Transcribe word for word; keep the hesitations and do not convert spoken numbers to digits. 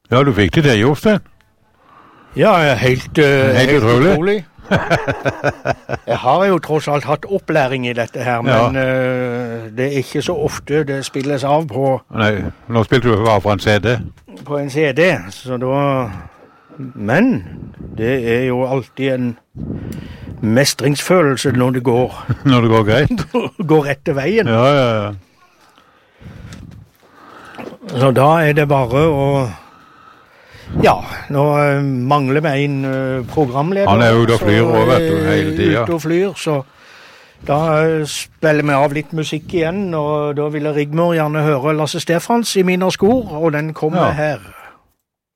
Ja, du fikk det til, Jostein. Ja, helt, uh, helt, helt utrolig. utrolig. Jeg har jo tross alt hatt opplæring i dette her, men ja. uh, det er ikke så ofte det spilles av på... Nei, nå spilte du bare på en C D. På en C D, så da... Men det er jo alltid en mestringsfølelse når det går... Når det går greit? går rett til veien. Ja, ja, ja. Så da er det bare å... Ja, nå uh, mangler vi en uh, programleder. Han er ute og flyr også, vet du, hele tiden. Ute og flyr, så da uh, spiller vi av litt musikk igjen, og da vil Rigmor gjerne høre Lasse Stefans i mine skor, og den kommer ja. her.